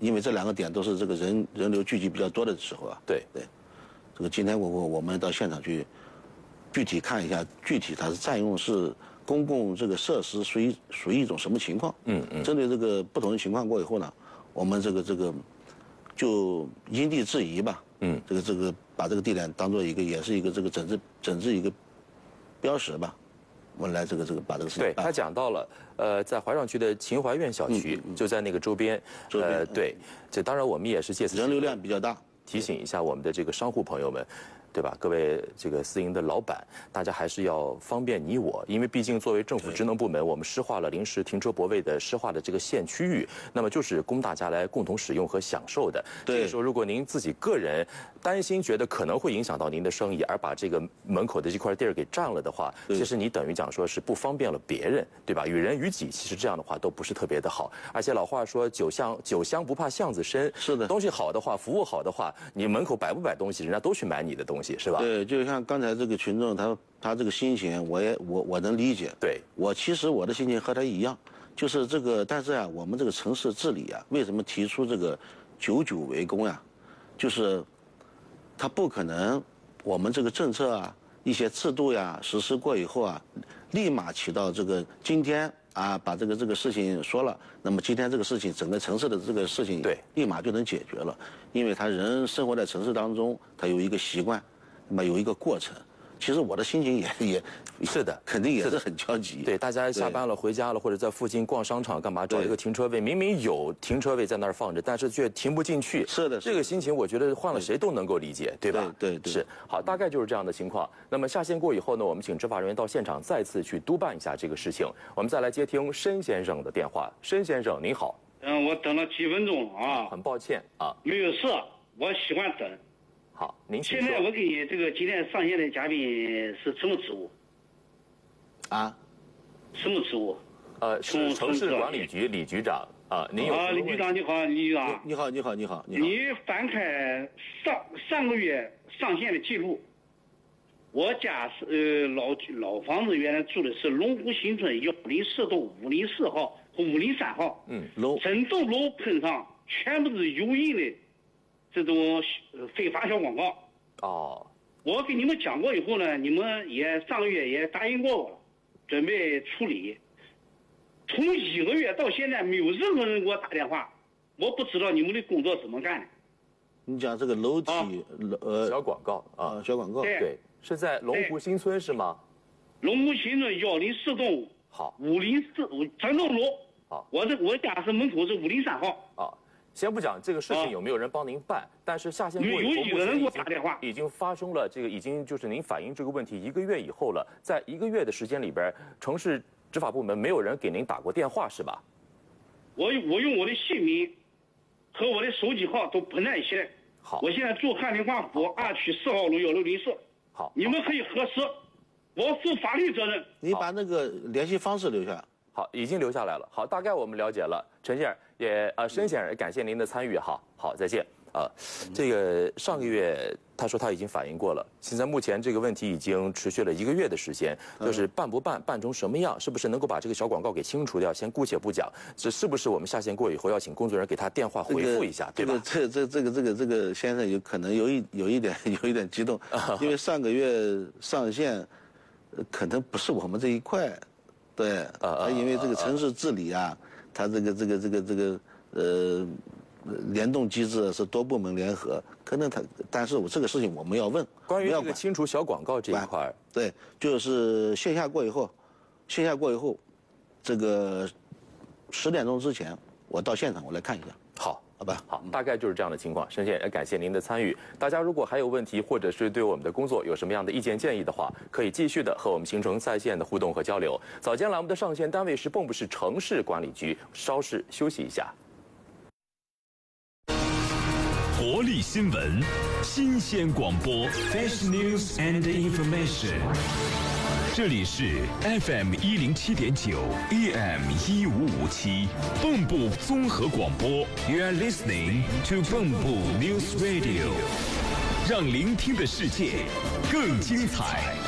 因为这2个点都是这个人流聚集比较多的时候啊。 对。 这个今天我们到现场去具体看一下，具体它是占用是公共这个设施属于一种什么情况？针对这个不同的情况过以后呢，我们这个就因地制宜吧。这个把这个地点当做也是一个这个整治一个标识吧。我们来这个把这个事情。 对他讲到了，在怀上区的秦淮苑小区，就在那个周边。对，这当然我们也是借此人流量比较大。 提醒一下我们的这个商户朋友们，对吧？各位这个私营的老板，大家还是要方便你我，因为毕竟作为政府职能部门，我们施划了临时停车泊位的施划的这个限区域，那么就是供大家来共同使用和享受的。 对。 这个时候，如果您自己个人担心觉得可能会影响到您的生意，而把这个门口的这块地儿给占了的话，其实你等于讲说是不方便了别人，对吧？与人与己，其实这样的话都不是特别的好。而且老话说酒香不怕巷子深， 是的。 东西好的话，服务好的话，你门口摆不摆东西，人家都去买你的东西，是吧？ 对，就像刚才这个群众他这个心情，我能理解。 对， 其实我的心情和他一样，就是这个，但是啊，我们这个城市治理啊，为什么提出这个久为功呀？就是他不可能，我们这个政策啊，一些制度呀实施过以后啊，立马起到这个今天啊把这个事情说了，那么今天这个事情整个城市的这个事情对立马就能解决了，因为他人生活在城市当中，他有一个习惯，那么有一个过程。其实我的心情也是的， 肯定也是很焦急。 对，大家下班了回家了，或者在附近逛商场干嘛，找一个停车位，明明有停车位在那儿放着，但是却停不进去。 是的， 这个心情我觉得换了谁都能够理解，对吧？ 对， 是。好，大概就是这样的情况。那么下线过以后呢，我们请执法人员到现场再次去督办一下这个事情。我们再来接听申先生的电话。申先生，您好。 我等了几分钟了啊。 很抱歉啊。 没有事，我喜欢等。 好，您请说。 现在我给你这个今天上线的嘉宾是什么职务？ 啊？ 什么职务？ 是城市管理局李局长啊。您有？ 李局长你好，李局长。 你好。 你翻开上个月上线的记录，我家是老房子，原来住的是龙湖新村104栋504号和503号。整栋楼喷上全部是有印的这种非法小广告。 哦， 我给你们讲过以后呢，你们也上个月也答应过我了，准备处理。从1个月到现在，没有任何人给我打电话，我不知道你们的工作怎么干的。 你讲这个楼体小广告啊， 小广告。 对，是在龙湖新村是吗？ 龙湖新村104栋好 504整栋楼。好，我家是门口是503号。 啊。先不讲这个事情有没有人帮您办，但是下线过以后， 有人给我打电话， 已经发生了这个，已经就是您反映这个问题1个月以后了，在1个月的时间里边，城市执法部门没有人给您打过电话是吧？ 我用我的姓名和我的手机号都不在一起。 好， 我现在住翰林华府2区4号楼1604。好，你们可以核实，我负法律责任。 你把那个联系方式留下。 好，已经留下来了。好，大概我们了解了。陈先生申先生也感谢您的参与。好，再见。这个上个月他说他已经反映过了，现在目前这个问题已经持续了1个月的时间，就是办不办，办成什么样，是不是能够把这个小广告给清除掉，先姑且不讲，这是不是我们下线过以后要请工作人员给他电话回复一下，对吧？ 这个先生有可能有一点激动，因为上个月上线，可能不是我们这一块。对，因为这个城市治理啊，它这个联动机制是多部门联合，可能但是这个事情我们要问。 关于这个清除小广告这一块， 对，就是线下过以后，这个10点钟之前，我到现场我来看一下。好吧， 好，大概就是这样的情况。申先生也感谢您的参与。大家如果还有问题，或者是对我们的工作有什么样的意见建议的话，可以继续的和我们形成在线的互动和交流。早间栏目的上线单位是蚌埠市城市管理局，稍事休息一下。 活力新闻，新鲜广播 ，Fresh News and Information。这里是 FM 107.9 AM 1557蚌埠综合广播 ，You are listening to 蚌埠 News Radio， 让聆听的世界更精彩。